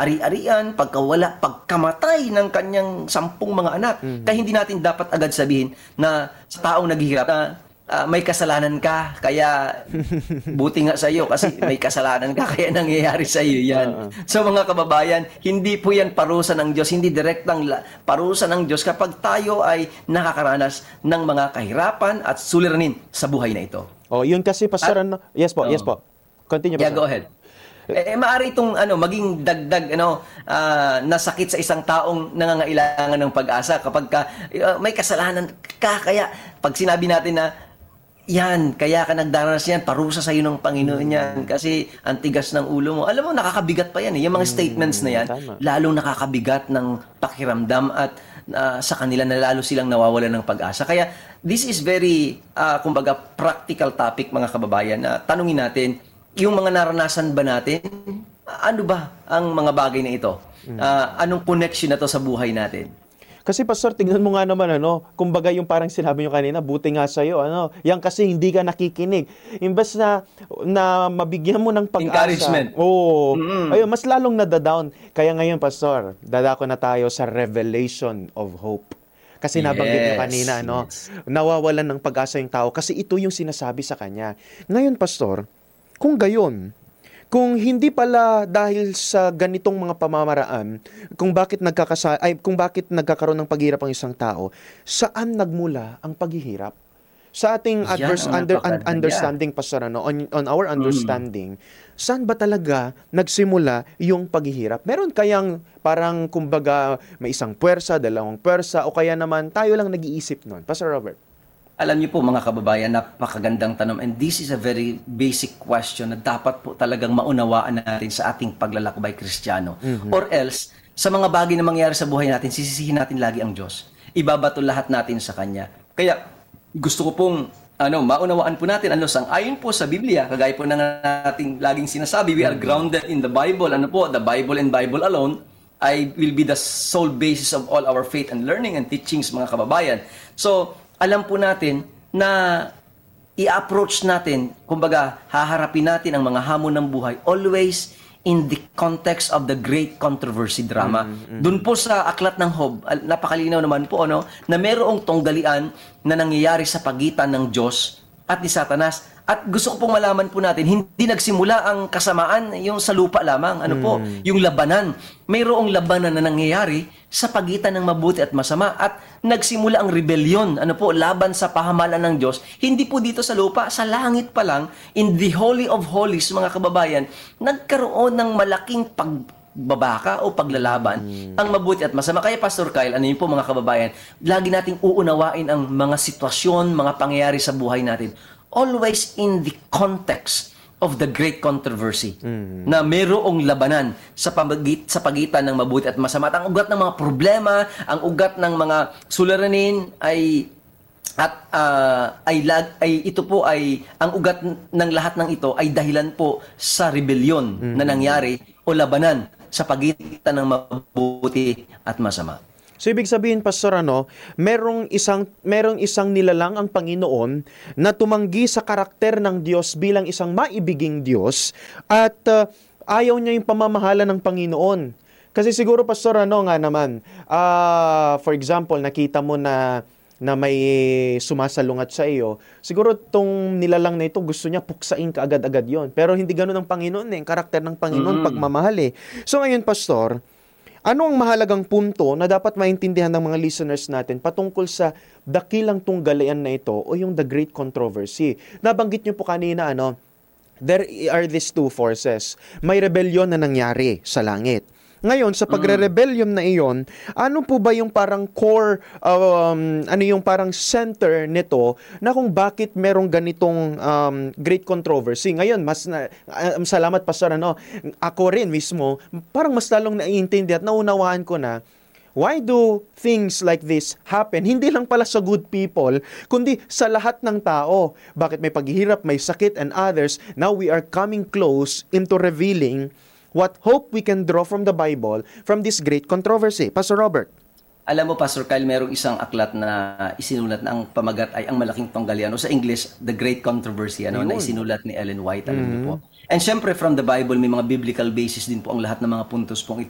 ari-arian, pagkawala, pagkamatay ng kanyang 10 mga anak. Kaya hindi natin dapat agad sabihin na sa taong naghihirap na may kasalanan ka, kaya buti nga sa iyo kasi may kasalanan ka, kaya nangyayari sa iyo yan. So mga kababayan, hindi po yan parusa ng Diyos, hindi direktang parusa ng Diyos kapag tayo ay nakakaranas ng mga kahirapan at suliranin sa buhay na ito. Oh, yun kasi, Pastor, yes po, yes po. Continue, Pastor. Yeah, go ahead. Maaari itong maging dagdag na sakit sa isang taong nangangailangan ng pag-asa kapag may kasalanan ka, kaya pag sinabi natin na yan, kaya ka nagdaranas yan, parusa sa iyo ng Panginoon yan kasi ang tigas ng ulo mo. Alam mo, nakakabigat pa yan. Yung mga statements na yan, lalong nakakabigat ng pakiramdam at sa kanila na lalo silang nawawalan ng pag-asa. Kaya this is very, kumbaga, practical topic, mga kababayan, na tanungin natin, yung mga naranasan ba natin, ano ba ang mga bagay na ito? Anong connection na to sa buhay natin? Kasi Pastor, tignan mo nga naman, kumbaga yung parang sinabi nyo kanina, buti nga sa'yo, yan kasi hindi ka nakikinig. Imbes na mabigyan mo ng pag-asa. Encouragement. Oo. Ayun, mas lalong nadadown. Kaya ngayon, Pastor, dadako na tayo sa revelation of hope. Kasi nabanggit nyo kanina, nawawalan ng pag-asa yung tao kasi ito yung sinasabi sa kanya. Ngayon, Pastor, kung gayon, kung hindi pala dahil sa ganitong mga pamamaraan, kung bakit nagkakaroon ng paghihirap ang isang tao, saan nagmula ang paghihirap? Sa ating understanding, Pastor, on our understanding, saan ba talaga nagsimula yung paghihirap? Meron kayang parang, kumbaga, may isang puwersa, dalawang puwersa, o kaya naman tayo lang nag-iisip nun? Pastor Robert? Alam niyo po, mga kababayan, napakagandang tanong, and this is a very basic question na dapat po talagang maunawaan natin sa ating paglalakbay Kristiyano. Or else, sa mga bagay na mangyayari sa buhay natin, sisisihin natin lagi ang Diyos. Ibabato lahat natin sa Kanya. Kaya gusto ko pong maunawaan po natin, sang-ayon po sa Biblia, kagaya po ng ating laging sinasabi, we are grounded in the Bible. The Bible and Bible alone will be the sole basis of all our faith and learning and teachings, mga kababayan. So, alam po natin na i-approach natin, kumbaga, haharapin natin ang mga hamon ng buhay always in the context of the great controversy drama. Doon po sa aklat ng Job, napakalinaw naman po na mayroong tunggalian na nangyayari sa pagitan ng Diyos at ni Satanas. At gusto ko pong malaman po natin, hindi nagsimula ang kasamaan yung sa lupa lamang. Yung labanan. Mayroong labanan na nangyayari sa pagitan ng mabuti at masama. At nagsimula ang rebellion, laban sa pahamalan ng Diyos. Hindi po dito sa lupa, sa langit pa lang, in the Holy of Holies, mga kababayan, nagkaroon ng malaking pagbabaka o paglalaban ang mabuti at masama. Kaya Pastor Kyle, yun po, mga kababayan, lagi nating uunawain ang mga sitwasyon, mga pangyayari sa buhay natin always in the context of the great controversy na mayroong labanan sa pagitan ng mabuti at masama. At ang ugat ng mga problema, ang ugat ng mga suliranin ito po ay ang ugat ng lahat ng ito ay dahilan po sa rebellion na nangyari o labanan sa pagitan ng mabuti at masama. So, ibig sabihin, Pastor, merong isang nilalang ang Panginoon na tumanggi sa karakter ng Diyos bilang isang maibiging Diyos at ayaw niya yung pamamahala ng Panginoon. Kasi siguro, Pastor, for example, nakita mo na may sumasalungat sa iyo, siguro tong nilalang na ito, gusto niya puksain ka agad-agad yon. Pero hindi ganun ang Panginoon ang karakter ng Panginoon, pagmamahal. So ngayon, Pastor, ano ang mahalagang punto na dapat maintindihan ng mga listeners natin patungkol sa dakilang tunggalian na ito o yung the great controversy? Nabanggit niyo po kanina, there are these two forces. May rebellion na nangyari sa langit. Ngayon, sa pagre-rebellion na iyon, ano po ba yung parang core, yung parang center nito na kung bakit merong ganitong great controversy? Ngayon, salamat Pastor, ako rin mismo, parang mas lalong naiintindi at naunawaan ko na why do things like this happen? Hindi lang pala sa good people, kundi sa lahat ng tao. Bakit may paghihirap, may sakit, and others? Now we are coming close into revealing what hope we can draw from the Bible from this great controversy. Pastor Robert. Alam mo, Pastor Kyle, merong isang aklat na isinulat na ang pamagat ay ang malaking tunggalian. Sa English, The Great Controversy, na isinulat ni Ellen White. Alam niyo po. And syempre, from the Bible, may mga biblical basis din po ang lahat ng mga puntos pong ito.